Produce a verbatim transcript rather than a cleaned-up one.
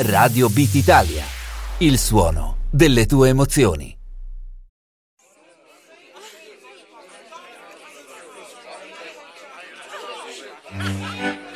Radio Beat Italia, il suono delle tue emozioni. Mm.